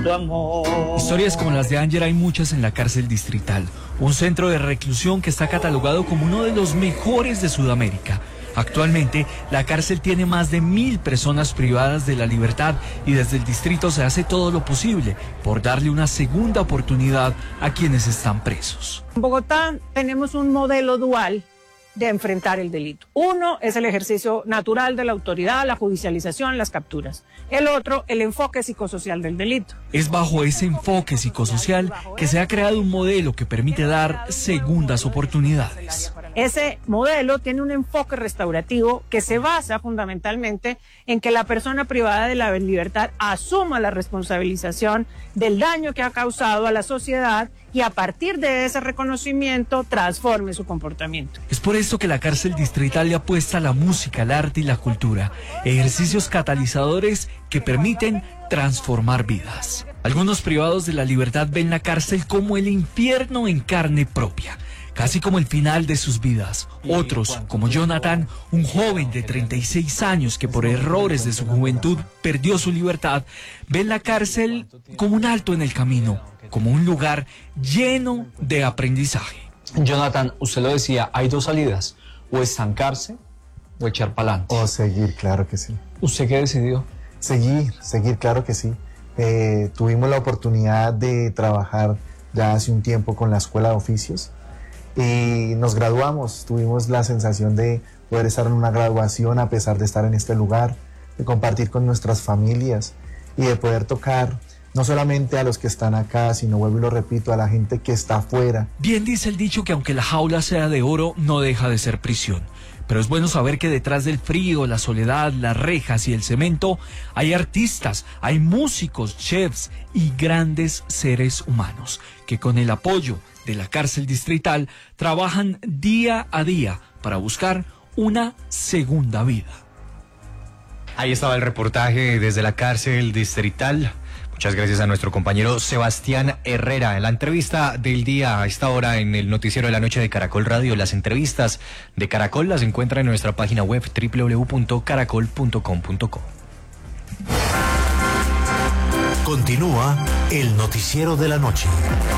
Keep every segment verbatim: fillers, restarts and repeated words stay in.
tu amor. Historias como las de Ángel hay muchas en la cárcel distrital, un centro de reclusión que está catalogado como uno de los mejores de Sudamérica. Actualmente, la cárcel tiene más de mil personas privadas de la libertad y desde el distrito se hace todo lo posible por darle una segunda oportunidad a quienes están presos. En Bogotá tenemos un modelo dual de enfrentar el delito. Uno es el ejercicio natural de la autoridad, la judicialización, las capturas. El otro, el enfoque psicosocial del delito. Es bajo ese enfoque psicosocial que se ha creado un modelo que permite dar segundas oportunidades. Ese modelo tiene un enfoque restaurativo que se basa fundamentalmente en que la persona privada de la libertad asuma la responsabilización del daño que ha causado a la sociedad y a partir de ese reconocimiento transforme su comportamiento. Es por esto que la cárcel distrital le apuesta a la música, el arte y la cultura, ejercicios catalizadores que permiten transformar vidas. Algunos privados de la libertad ven la cárcel como el infierno en carne propia, casi como el final de sus vidas. Otros, como Jonathan, un joven de treinta y seis años que por errores de su juventud perdió su libertad, ven la cárcel como un alto en el camino, como un lugar lleno de aprendizaje. Jonathan, usted lo decía, hay dos salidas, o estancarse o echar pa'lante. O seguir, claro que sí. ¿Usted qué decidió? Seguir, seguir, claro que sí. Eh, tuvimos la oportunidad de trabajar ya hace un tiempo con la Escuela de Oficios y nos graduamos. Tuvimos la sensación de poder estar en una graduación a pesar de estar en este lugar, de compartir con nuestras familias y de poder tocar no solamente a los que están acá, sino, vuelvo y lo repito, a la gente que está afuera. Bien dice el dicho que aunque la jaula sea de oro, no deja de ser prisión. Pero es bueno saber que detrás del frío, la soledad, las rejas y el cemento, hay artistas, hay músicos, chefs y grandes seres humanos que con el apoyo de la cárcel distrital trabajan día a día para buscar una segunda vida. Ahí estaba el reportaje desde la cárcel distrital. Muchas gracias a nuestro compañero Sebastián Herrera. En la entrevista del día a esta hora en el noticiero de la noche de Caracol Radio, las entrevistas de Caracol las encuentra en nuestra página web doble u doble u doble u punto caracol punto com punto co. Continúa el noticiero de la noche.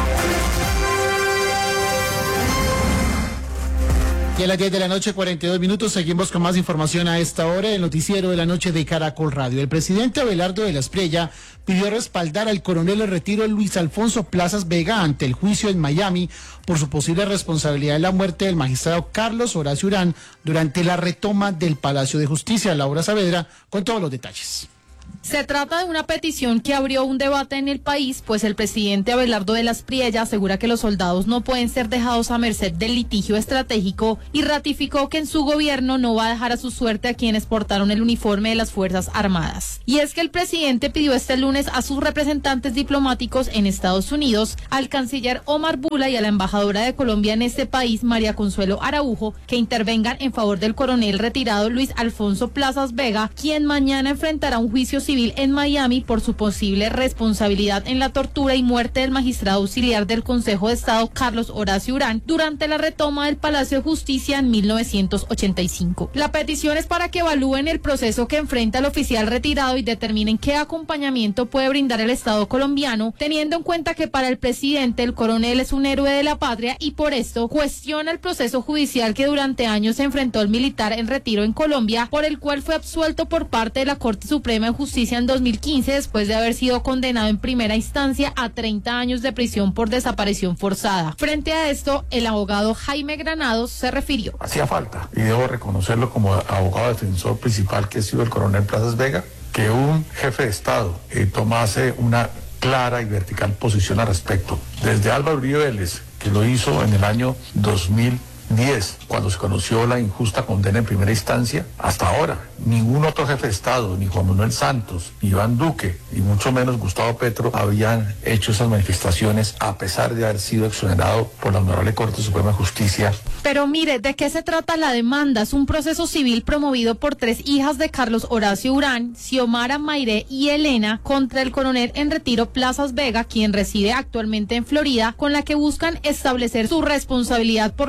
Y a las diez de la noche, cuarenta y dos minutos, seguimos con más información a esta hora, el noticiero de la noche de Caracol Radio. El presidente Abelardo de la Espriella pidió respaldar al coronel en retiro Luis Alfonso Plazas Vega ante el juicio en Miami por su posible responsabilidad en la muerte del magistrado Carlos Horacio Urán durante la retoma del Palacio de Justicia. Laura Saavedra con todos los detalles. Se trata de una petición que abrió un debate en el país, pues el presidente Abelardo de la Espriella asegura que los soldados no pueden ser dejados a merced del litigio estratégico y ratificó que en su gobierno no va a dejar a su suerte a quienes portaron el uniforme de las Fuerzas Armadas. Y es que el presidente pidió este lunes a sus representantes diplomáticos en Estados Unidos, al canciller Omar Bula y a la embajadora de Colombia en este país, María Consuelo Araujo, que intervengan en favor del coronel retirado Luis Alfonso Plazas Vega, quien mañana enfrentará un juicio civil en Miami por su posible responsabilidad en la tortura y muerte del magistrado auxiliar del Consejo de Estado Carlos Horacio Urán durante la retoma del Palacio de Justicia en mil novecientos ochenta y cinco. La petición es para que evalúen el proceso que enfrenta el oficial retirado y determinen qué acompañamiento puede brindar el Estado colombiano, teniendo en cuenta que para el presidente el coronel es un héroe de la patria y por esto cuestiona el proceso judicial que durante años se enfrentó el militar en retiro en Colombia, por el cual fue absuelto por parte de la Corte Suprema de Justicia en dos mil quince después de haber sido condenado en primera instancia a treinta años de prisión por desaparición forzada. Frente a esto, el abogado Jaime Granados se refirió. Hacía falta, y debo reconocerlo como abogado defensor principal que ha sido el coronel Plazas Vega, que un jefe de Estado eh, tomase una clara y vertical posición al respecto. Desde Álvaro Uribe Vélez, que lo hizo en el año dos mil diez, cuando se conoció la injusta condena en primera instancia, hasta ahora, ningún otro jefe de Estado, ni Juan Manuel Santos, ni Iván Duque, y mucho menos Gustavo Petro, habían hecho esas manifestaciones a pesar de haber sido exonerado por la Honorable Corte Suprema de Justicia. Pero mire, ¿de qué se trata la demanda? Es un proceso civil promovido por tres hijas de Carlos Horacio Urán, Xiomara, Mayré y Elena, contra el coronel en retiro Plazas Vega, quien reside actualmente en Florida, con la que buscan establecer su responsabilidad por los hechos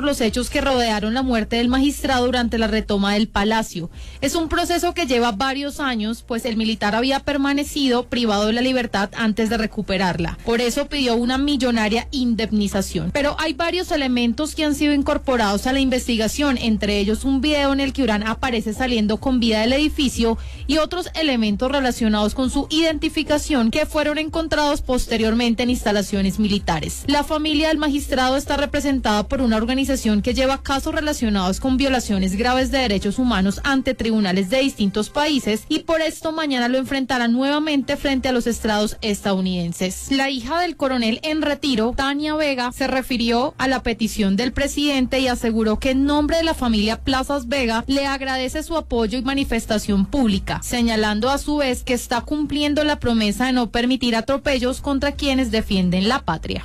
que rodearon la muerte del magistrado durante la retoma del Palacio. Es un proceso que lleva varios años, pues el militar había permanecido privado de la libertad antes de recuperarla. Por eso pidió una millonaria indemnización. Pero hay varios elementos que han sido incorporados a la investigación, entre ellos un video en el que Urán aparece saliendo con vida del edificio y otros elementos relacionados con su identificación que fueron encontrados posteriormente en instalaciones militares. La familia del magistrado está representada por una organización que lleva casos relacionados con violaciones graves de derechos humanos ante tribunales de distintos países y por esto mañana lo enfrentarán nuevamente frente a los estrados estadounidenses. La hija del coronel en retiro, Tania Vega, se refirió a la petición del presidente y aseguró que en nombre de la familia Plazas Vega le agradece su apoyo y manifestación pública, señalando a su vez que está cumpliendo la promesa de no permitir atropellos contra quienes defienden la patria.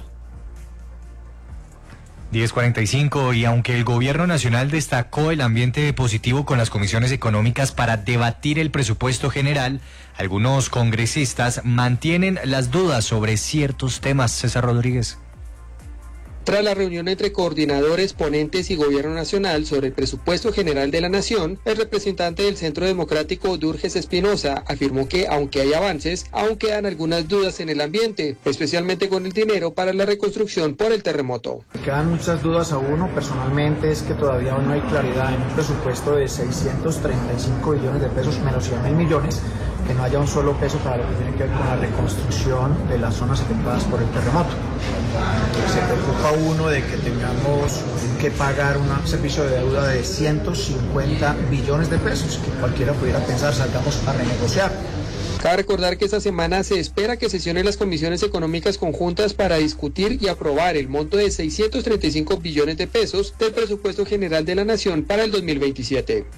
diez cuarenta y cinco y aunque el gobierno nacional destacó el ambiente positivo con las comisiones económicas para debatir el presupuesto general, algunos congresistas mantienen las dudas sobre ciertos temas. César Rodríguez. Tras la reunión entre coordinadores, ponentes y gobierno nacional sobre el presupuesto general de la nación, el representante del Centro Democrático, Durges Espinosa, afirmó que aunque hay avances, aún quedan algunas dudas en el ambiente, especialmente con el dinero para la reconstrucción por el terremoto. Quedan muchas dudas a uno, personalmente es que todavía no hay claridad en un presupuesto de seiscientos treinta y cinco billones de pesos menos cien mil millones, que no haya un solo peso para lo que tiene que ver con la reconstrucción de las zonas afectadas por el terremoto. Se preocupa uno de que tengamos que pagar un servicio de deuda de ciento cincuenta billones de pesos, que cualquiera pudiera pensar salgamos a renegociar. Cabe recordar que esta semana se espera que sesionen las comisiones económicas conjuntas para discutir y aprobar el monto de seiscientos treinta y cinco billones de pesos del presupuesto general de la nación para el dos mil veintisiete.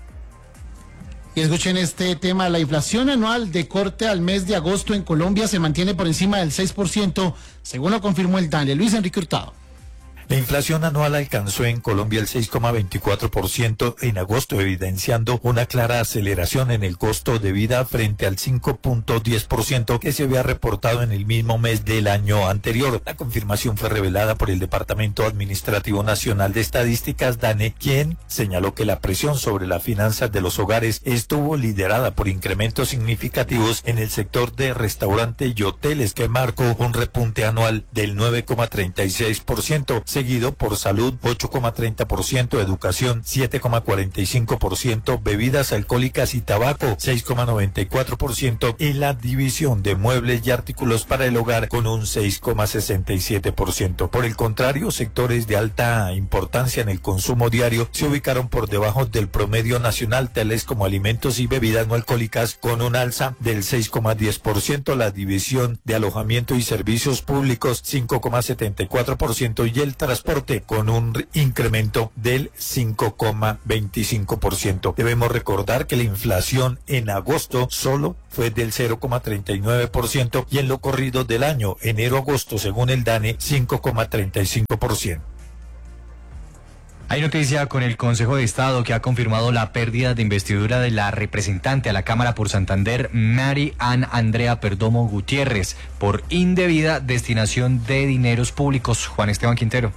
Y escuchen este tema, la inflación anual de corte al mes de agosto en Colombia se mantiene por encima del seis por ciento, según lo confirmó el DANE. Luis Enrique Hurtado. La inflación anual alcanzó en Colombia el seis coma veinticuatro por ciento en agosto, evidenciando una clara aceleración en el costo de vida frente al cinco punto diez por ciento que se había reportado en el mismo mes del año anterior. La confirmación fue revelada por el Departamento Administrativo Nacional de Estadísticas, DANE, quien señaló que la presión sobre las finanzas de los hogares estuvo liderada por incrementos significativos en el sector de restaurante y hoteles, que marcó un repunte anual del nueve coma treinta y seis por ciento. Seguido por salud ocho coma treinta por ciento, educación siete coma cuarenta y cinco por ciento, bebidas alcohólicas y tabaco seis coma noventa y cuatro por ciento y la división de muebles y artículos para el hogar con un seis coma sesenta y siete por ciento. Por el contrario, sectores de alta importancia en el consumo diario se ubicaron por debajo del promedio nacional, tales como alimentos y bebidas no alcohólicas con un alza del seis coma diez por ciento, la división de alojamiento y servicios públicos cinco coma setenta y cuatro por ciento y el transporte con un incremento del cinco coma veinticinco por ciento. Debemos recordar que la inflación en agosto solo fue del cero coma treinta y nueve por ciento y en lo corrido del año, enero-agosto, según el DANE, cinco coma treinta y cinco por ciento. Hay noticia con el Consejo de Estado que ha confirmado la pérdida de investidura de la representante a la Cámara por Santander, Mary Ann Andrea Perdomo Gutiérrez, por indebida destinación de dineros públicos. Juan Esteban Quintero.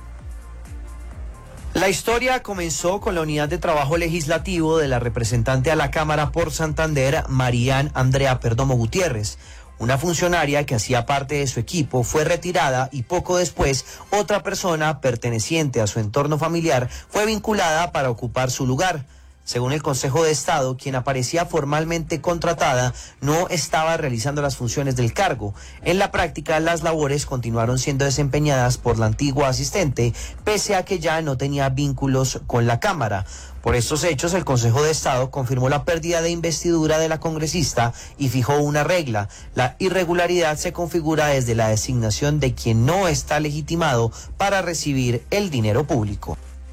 La historia comenzó con la unidad de trabajo legislativo de la representante a la Cámara por Santander, María Andrea Perdomo Gutiérrez. Una funcionaria que hacía parte de su equipo fue retirada y poco después otra persona perteneciente a su entorno familiar fue vinculada para ocupar su lugar. Según el Consejo de Estado, quien aparecía formalmente contratada no estaba realizando las funciones del cargo. En la práctica, las labores continuaron siendo desempeñadas por la antigua asistente, pese a que ya no tenía vínculos con la Cámara. Por estos hechos, el Consejo de Estado confirmó la pérdida de investidura de la congresista y fijó una regla. La irregularidad se configura desde la designación de quien no está legitimado para recibir el dinero público.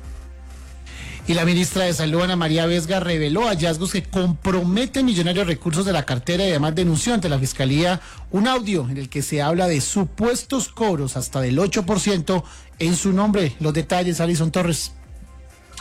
Y la ministra de Salud, Ana María Vesga, reveló hallazgos que comprometen millonarios recursos de la cartera y además denunció ante la Fiscalía un audio en el que se habla de supuestos cobros hasta del ocho por ciento en su nombre. Los detalles, Alison Torres.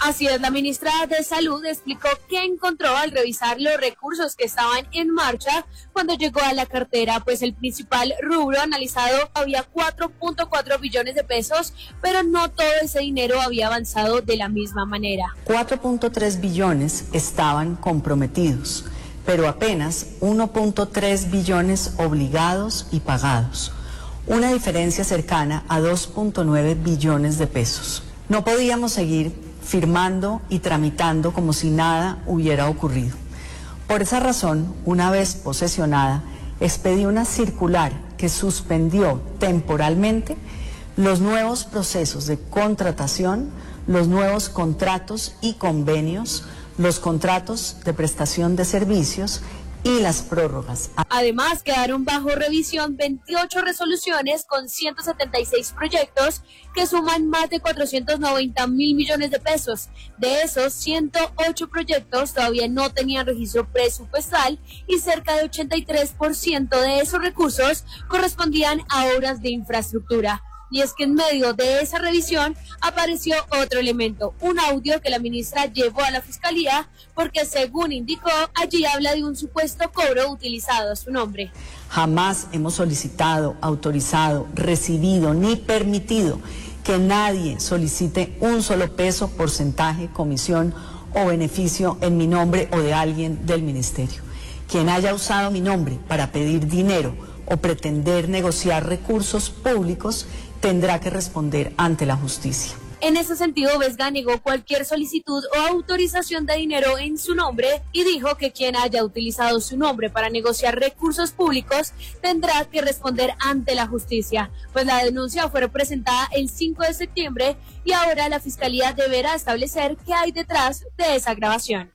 Así es, la ministra de Salud explicó que encontró al revisar los recursos que estaban en marcha cuando llegó a la cartera, pues el principal rubro analizado había cuatro punto cuatro billones de pesos, pero no todo ese dinero había avanzado de la misma manera. cuatro punto tres billones estaban comprometidos, pero apenas uno punto tres billones obligados y pagados, una diferencia cercana a dos punto nueve billones de pesos. No podíamos seguir firmando y tramitando como si nada hubiera ocurrido. Por esa razón, una vez posesionada, expedí una circular que suspendió temporalmente los nuevos procesos de contratación, los nuevos contratos y convenios, los contratos de prestación de servicios y las prórrogas. Además, quedaron bajo revisión veintiocho resoluciones con ciento setenta y seis proyectos que suman más de cuatrocientos noventa mil millones de pesos. De esos, ciento ocho proyectos todavía no tenían registro presupuestal y cerca de ochenta y tres por ciento de esos recursos correspondían a obras de infraestructura. Y es que en medio de esa revisión apareció otro elemento, un audio que la ministra llevó a la fiscalía porque, según indicó, allí habla de un supuesto cobro utilizado a su nombre. Jamás hemos solicitado, autorizado, recibido ni permitido que nadie solicite un solo peso, porcentaje, comisión o beneficio en mi nombre o de alguien del ministerio. Quien haya usado mi nombre para pedir dinero o pretender negociar recursos públicos tendrá que responder ante la justicia. En ese sentido, Vesga negó cualquier solicitud o autorización de dinero en su nombre y dijo que quien haya utilizado su nombre para negociar recursos públicos tendrá que responder ante la justicia, pues la denuncia fue presentada el cinco de septiembre y ahora la Fiscalía deberá establecer qué hay detrás de esa grabación.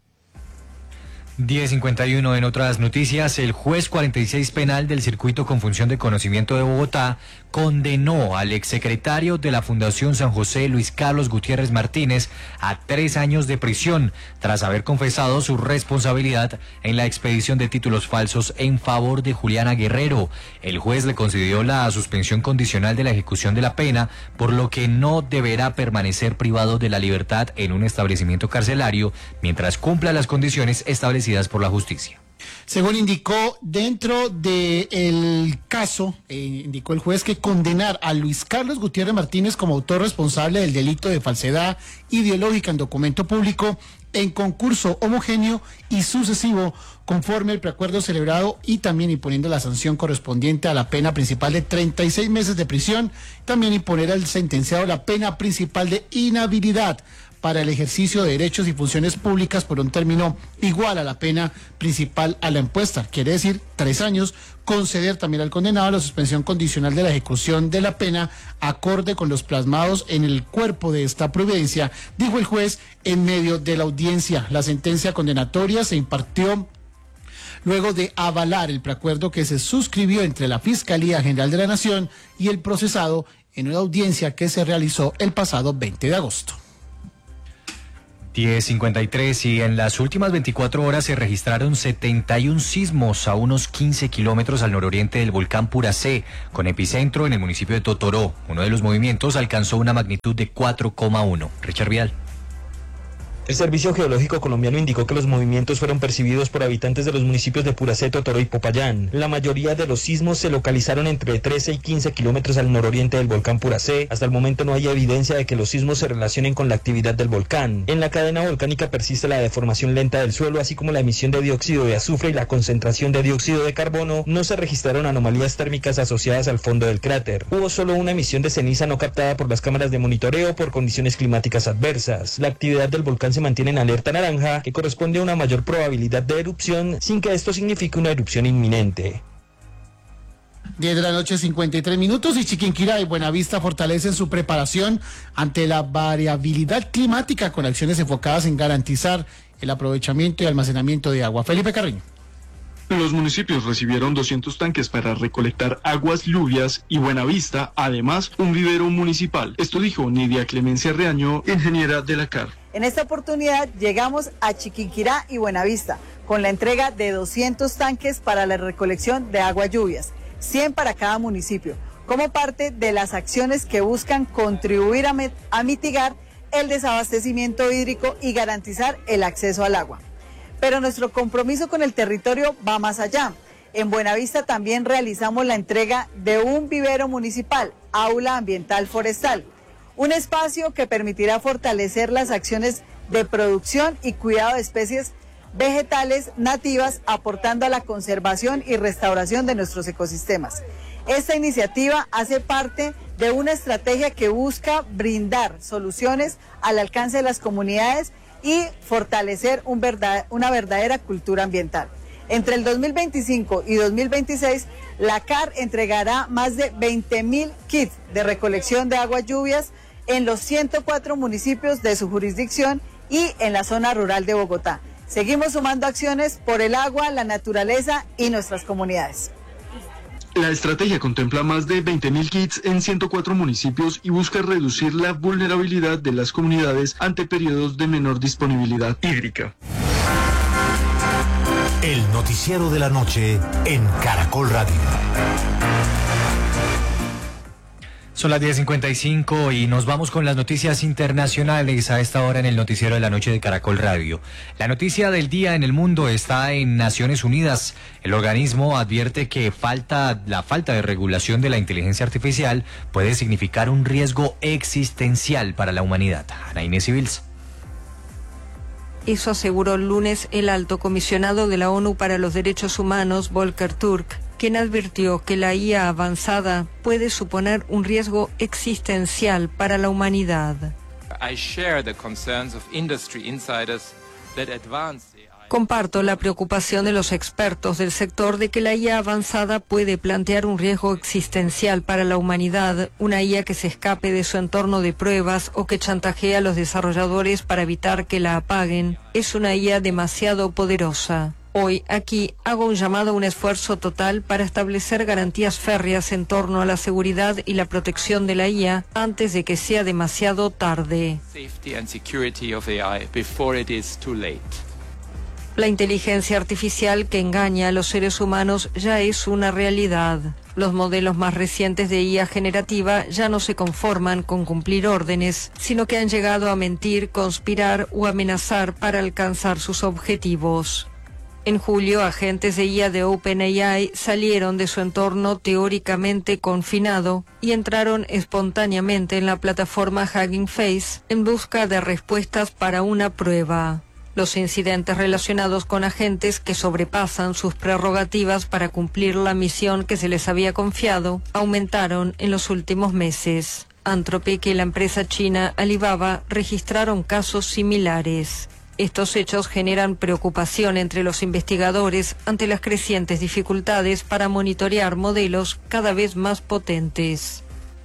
diez cincuenta y uno en otras noticias, el juez cuarenta y seis penal del Circuito con Función de Conocimiento de Bogotá condenó al exsecretario de la Fundación San José, Luis Carlos Gutiérrez Martínez, a tres años de prisión tras haber confesado su responsabilidad en la expedición de títulos falsos en favor de Juliana Guerrero. El juez le concedió la suspensión condicional de la ejecución de la pena, por lo que no deberá permanecer privado de la libertad en un establecimiento carcelario mientras cumpla las condiciones establecidas por la justicia. Según indicó dentro del caso, eh, indicó el juez que condenar a Luis Carlos Gutiérrez Martínez como autor responsable del delito de falsedad ideológica en documento público en concurso homogéneo y sucesivo conforme al preacuerdo celebrado y también imponiendo la sanción correspondiente a la pena principal de treinta y seis meses de prisión, también imponer al sentenciado la pena principal de inhabilidad para el ejercicio de derechos y funciones públicas por un término igual a la pena principal a la impuesta, quiere decir tres años, conceder también al condenado la suspensión condicional de la ejecución de la pena acorde con los plasmados en el cuerpo de esta providencia, dijo el juez en medio de la audiencia. La sentencia condenatoria se impartió luego de avalar el preacuerdo que se suscribió entre la Fiscalía General de la Nación y el procesado en una audiencia que se realizó el pasado veinte de agosto. diez cincuenta y tres y en las últimas veinticuatro horas se registraron setenta y un sismos a unos quince kilómetros al nororiente del volcán Puracé, con epicentro en el municipio de Totoró. Uno de los movimientos alcanzó una magnitud de cuatro coma uno. Richard Vial. El Servicio Geológico Colombiano indicó que los movimientos fueron percibidos por habitantes de los municipios de Puracé, Totoró y Popayán. La mayoría de los sismos se localizaron entre trece y quince kilómetros al nororiente del volcán Puracé. Hasta el momento no hay evidencia de que los sismos se relacionen con la actividad del volcán. En la cadena volcánica persiste la deformación lenta del suelo, así como la emisión de dióxido de azufre y la concentración de dióxido de carbono. No se registraron anomalías térmicas asociadas al fondo del cráter. Hubo solo una emisión de ceniza no captada por las cámaras de monitoreo por condiciones climáticas adversas. La actividad del volcán se mantiene en alerta naranja, que corresponde a una mayor probabilidad de erupción, sin que esto signifique una erupción inminente. diez de la noche, cincuenta y tres minutos, y Chiquinquirá y Buenavista fortalecen su preparación ante la variabilidad climática con acciones enfocadas en garantizar el aprovechamiento y almacenamiento de agua. Felipe Carreño. Los municipios recibieron doscientos tanques para recolectar aguas lluvias y Buenavista, además, un vivero municipal. Esto dijo Nidia Clemencia Reaño, ingeniera de la C A R. En esta oportunidad llegamos a Chiquinquirá y Buenavista con la entrega de doscientos tanques para la recolección de aguas lluvias, cien para cada municipio, como parte de las acciones que buscan contribuir a, a mitigar el desabastecimiento hídrico y garantizar el acceso al agua. Pero nuestro compromiso con el territorio va más allá. En Buenavista también realizamos la entrega de un vivero municipal, Aula Ambiental Forestal, un espacio que permitirá fortalecer las acciones de producción y cuidado de especies vegetales nativas, aportando a la conservación y restauración de nuestros ecosistemas. Esta iniciativa hace parte de una estrategia que busca brindar soluciones al alcance de las comunidades y fortalecer un verdad, una verdadera cultura ambiental. Entre el dos mil veinticinco y dos mil veintiséis, la C A R entregará más de veinte mil kits de recolección de aguas lluvias en los ciento cuatro municipios de su jurisdicción y en la zona rural de Bogotá. Seguimos sumando acciones por el agua, la naturaleza y nuestras comunidades. La estrategia contempla más de veinte mil kits en ciento cuatro municipios y busca reducir la vulnerabilidad de las comunidades ante periodos de menor disponibilidad hídrica. El noticiero de la noche en Caracol Radio. Son las diez cincuenta y cinco y nos vamos con las noticias internacionales a esta hora en el noticiero de la noche de Caracol Radio. La noticia del día en el mundo está en Naciones Unidas. El organismo advierte que falta, la falta de regulación de la inteligencia artificial puede significar un riesgo existencial para la humanidad. Ana Inés Civils. Eso aseguró el lunes el alto comisionado de la ONU para los Derechos Humanos, Volker Turk, quien advirtió que la I A avanzada puede suponer un riesgo existencial para la humanidad. I share the concerns of industry insiders that advanced Comparto la preocupación de los expertos del sector de que la I A avanzada puede plantear un riesgo existencial para la humanidad, una I A que se escape de su entorno de pruebas o que chantajea a los desarrolladores para evitar que la apaguen. Es una I A demasiado poderosa. Hoy, aquí, hago un llamado a un esfuerzo total para establecer garantías férreas en torno a la seguridad y la protección de la I A antes de que sea demasiado tarde. safety and security of A I before it is too late. La inteligencia artificial que engaña a los seres humanos ya es una realidad. Los modelos más recientes de I A generativa ya no se conforman con cumplir órdenes, sino que han llegado a mentir, conspirar o amenazar para alcanzar sus objetivos. En julio, agentes de I A de OpenAI salieron de su entorno teóricamente confinado y entraron espontáneamente en la plataforma Hugging Face en busca de respuestas para una prueba. Los incidentes relacionados con agentes que sobrepasan sus prerrogativas para cumplir la misión que se les había confiado aumentaron en los últimos meses. Anthropic y la empresa china Alibaba registraron casos similares. Estos hechos generan preocupación entre los investigadores ante las crecientes dificultades para monitorear modelos cada vez más potentes.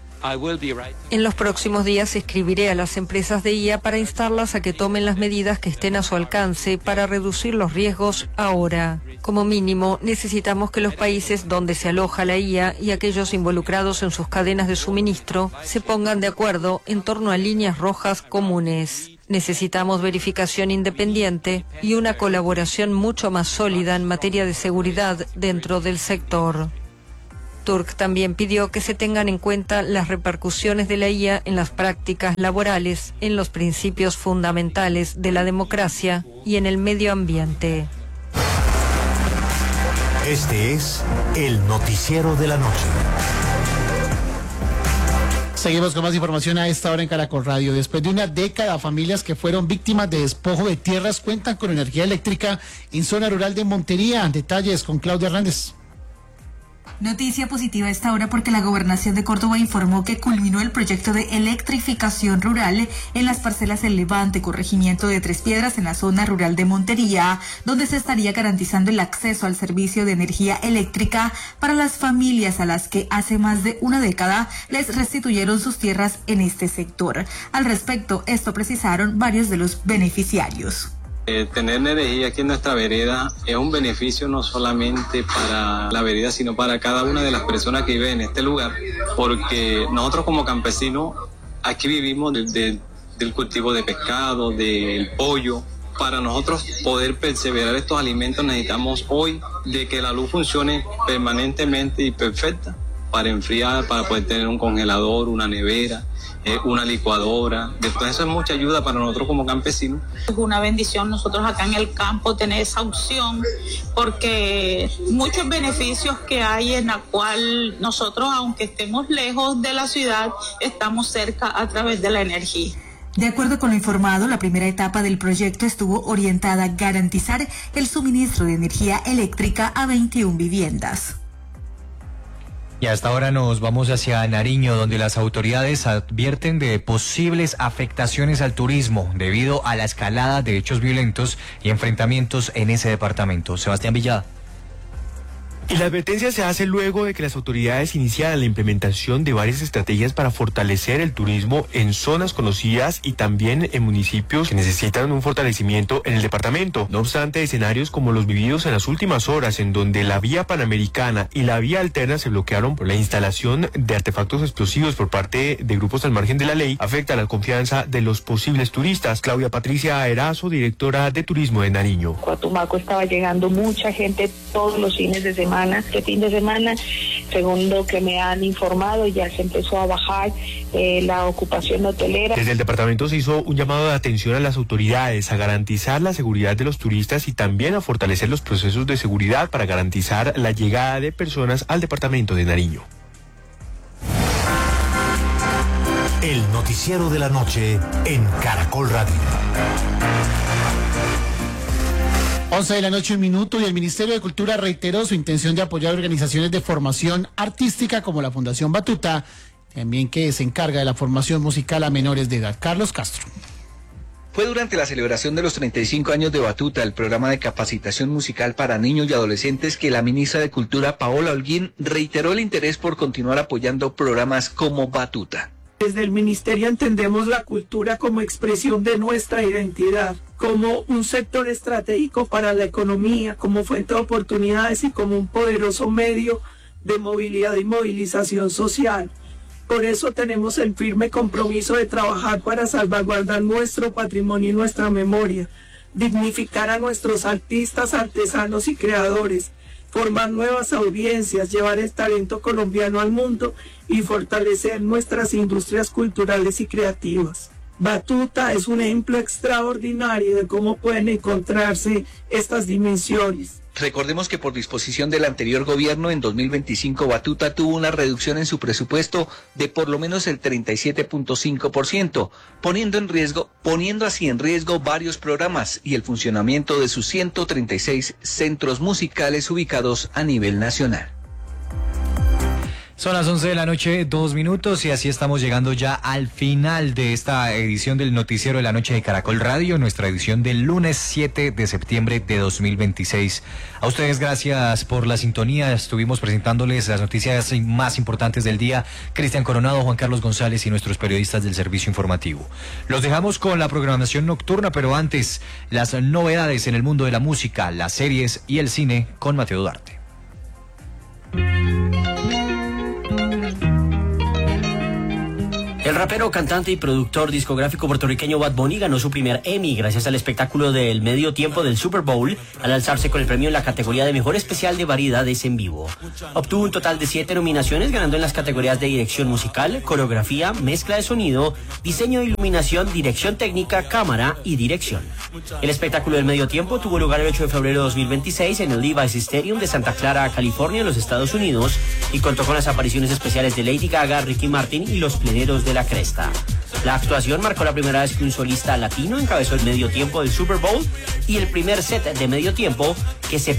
En los próximos días escribiré a las empresas de I A para instarlas a que tomen las medidas que estén a su alcance para reducir los riesgos ahora. Como mínimo, necesitamos que los países donde se aloja la I A y aquellos involucrados en sus cadenas de suministro se pongan de acuerdo en torno a líneas rojas comunes. Necesitamos verificación independiente y una colaboración mucho más sólida en materia de seguridad dentro del sector. Turk también pidió que se tengan en cuenta las repercusiones de la I A en las prácticas laborales, en los principios fundamentales de la democracia y en el medio ambiente. Este es el noticiero de la noche. Seguimos con más información a esta hora en Caracol Radio. Después de una década, familias que fueron víctimas de despojo de tierras cuentan con energía eléctrica en zona rural de Montería. Detalles con Claudia Hernández. Noticia positiva a esta hora porque la Gobernación de Córdoba informó que culminó el proyecto de electrificación rural en las parcelas El Levante, corregimiento de Tres Piedras, en la zona rural de Montería, donde se estaría garantizando el acceso al servicio de energía eléctrica para las familias a las que hace más de una década les restituyeron sus tierras en este sector. Al respecto, esto precisaron varios de los beneficiarios. Eh, tener energía aquí en nuestra vereda es un beneficio no solamente para la vereda, sino para cada una de las personas que viven en este lugar, porque nosotros como campesinos aquí vivimos de, de, del cultivo de pescado, del pollo. Para nosotros poder perseverar estos alimentos necesitamos hoy de que la luz funcione permanentemente y perfecta para enfriar, para poder tener un congelador, una nevera, eh, una licuadora. Entonces eso es mucha ayuda para nosotros como campesinos. Es una bendición nosotros acá en el campo tener esa opción, porque muchos beneficios que hay en la cual nosotros, aunque estemos lejos de la ciudad, estamos cerca a través de la energía. De acuerdo con lo informado, la primera etapa del proyecto estuvo orientada a garantizar el suministro de energía eléctrica a veintiuna viviendas. Y hasta ahora nos vamos hacia Nariño, donde las autoridades advierten de posibles afectaciones al turismo debido a la escalada de hechos violentos y enfrentamientos en ese departamento. Sebastián Villada. Y la advertencia se hace luego de que las autoridades iniciaran la implementación de varias estrategias para fortalecer el turismo en zonas conocidas y también en municipios que necesitan un fortalecimiento en el departamento. No obstante, escenarios como los vividos en las últimas horas, en donde la vía panamericana y la vía alterna se bloquearon por la instalación de artefactos explosivos por parte de grupos al margen de la ley, afecta la confianza de los posibles turistas. Claudia Patricia Erazo, directora de Turismo de Nariño. Coatumaco estaba llegando mucha gente todos los fines de semana. Este fin de semana, según lo que me han informado, ya se empezó a bajar eh, la ocupación hotelera. Desde el departamento se hizo un llamado de atención a las autoridades a garantizar la seguridad de los turistas y también a fortalecer los procesos de seguridad para garantizar la llegada de personas al departamento de Nariño. El noticiero de la noche en Caracol Radio. once de la noche, un minuto, y el Ministerio de Cultura reiteró su intención de apoyar organizaciones de formación artística como la Fundación Batuta, también que se encarga de la formación musical a menores de edad. Carlos Castro. Fue durante la celebración de los treinta y cinco años de Batuta, el programa de capacitación musical para niños y adolescentes, que la ministra de Cultura, Paola Holguín, reiteró el interés por continuar apoyando programas como Batuta. Desde el Ministerio entendemos la cultura como expresión de nuestra identidad, como un sector estratégico para la economía, como fuente de oportunidades y como un poderoso medio de movilidad y movilización social. Por eso tenemos el firme compromiso de trabajar para salvaguardar nuestro patrimonio y nuestra memoria, dignificar a nuestros artistas, artesanos y creadores, formar nuevas audiencias, llevar el talento colombiano al mundo y fortalecer nuestras industrias culturales y creativas. Batuta es un ejemplo extraordinario de cómo pueden encontrarse estas dimensiones. Recordemos que por disposición del anterior gobierno, en dos mil veinticinco Batuta tuvo una reducción en su presupuesto de por lo menos el treinta y siete punto cinco por ciento, poniendo en riesgo, poniendo así en riesgo varios programas y el funcionamiento de sus ciento treinta y seis centros musicales ubicados a nivel nacional. Son las once de la noche, dos minutos, y así estamos llegando ya al final de esta edición del Noticiero de la Noche de Caracol Radio, nuestra edición del lunes siete de septiembre de dos mil veintiséis. A ustedes gracias por la sintonía, estuvimos presentándoles las noticias más importantes del día, Cristian Coronado, Juan Carlos González y nuestros periodistas del servicio informativo. Los dejamos con la programación nocturna, pero antes, las novedades en el mundo de la música, las series y el cine con Mateo Duarte. El rapero, cantante y productor discográfico puertorriqueño Bad Bunny ganó su primer Emmy gracias al espectáculo del medio tiempo del Super Bowl, al alzarse con el premio en la categoría de Mejor Especial de Variedades en Vivo. Obtuvo un total de siete nominaciones, ganando en las categorías de dirección musical, coreografía, mezcla de sonido, diseño de iluminación, dirección técnica, cámara y dirección. El espectáculo del medio tiempo tuvo lugar el ocho de febrero de dos mil veintiséis en el Levi's Stadium de Santa Clara, California, en los Estados Unidos, y contó con las apariciones especiales de Lady Gaga, Ricky Martin y los pleneros de la cresta. La actuación marcó la primera vez que un solista latino encabezó el medio tiempo del Super Bowl y el primer set de medio tiempo que se